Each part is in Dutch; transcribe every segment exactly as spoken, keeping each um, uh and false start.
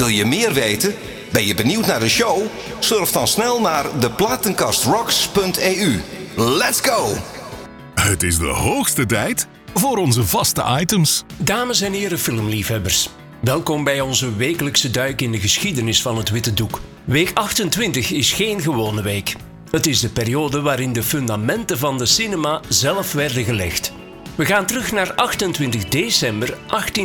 Wil je meer weten? Ben je benieuwd naar de show? Surf dan snel naar de platenkast rocks punt e u. Let's go! Het is de hoogste tijd voor onze vaste items. Dames en heren filmliefhebbers, welkom bij onze wekelijkse duik in de geschiedenis van het witte doek. Week achtentwintig is geen gewone week. Het is de periode waarin de fundamenten van de cinema zelf werden gelegd. We gaan terug naar achtentwintig december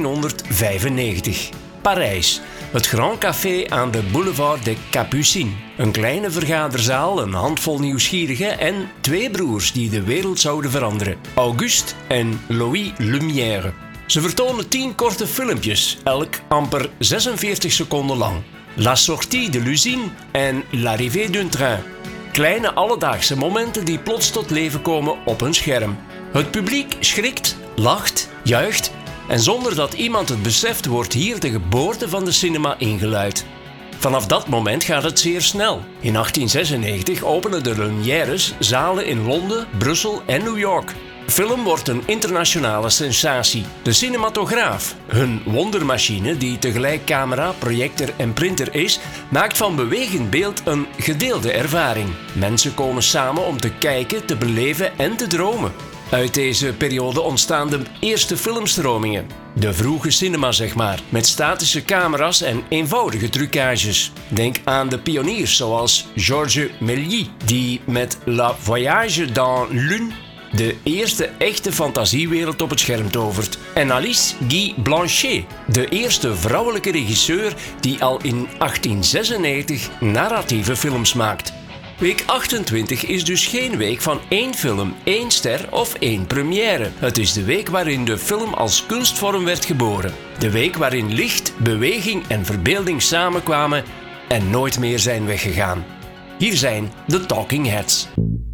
achttienhonderdvijfennegentig. Parijs, het Grand Café aan de Boulevard des Capucines. Een kleine vergaderzaal, een handvol nieuwsgierigen en twee broers die de wereld zouden veranderen. Auguste en Louis Lumière. Ze vertonen tien korte filmpjes, elk amper zesenveertig seconden lang. La sortie de l'usine en l'arrivée d'un train. Kleine alledaagse momenten die plots tot leven komen op een scherm. Het publiek schrikt, lacht, juicht en zonder dat iemand het beseft wordt hier de geboorte van de cinema ingeluid. Vanaf dat moment gaat het zeer snel. In achttien zesennegentig openen de Lumières zalen in Londen, Brussel en New York. Film wordt een internationale sensatie. De cinematograaf, hun wondermachine die tegelijk camera, projector en printer is, maakt van bewegend beeld een gedeelde ervaring. Mensen komen samen om te kijken, te beleven en te dromen. Uit deze periode ontstaan de eerste filmstromingen. De vroege cinema, zeg maar, met statische camera's en eenvoudige trucages. Denk aan de pioniers zoals Georges Méliès, die met La Voyage dans Lune de eerste echte fantasiewereld op het scherm tovert. En Alice Guy Blanchet, de eerste vrouwelijke regisseur die al in achttien zesennegentig narratieve films maakt. Week achtentwintig is dus geen week van één film, één ster of één première. Het is de week waarin de film als kunstvorm werd geboren. De week waarin licht, beweging en verbeelding samenkwamen en nooit meer zijn weggegaan. Hier zijn de Talking Heads.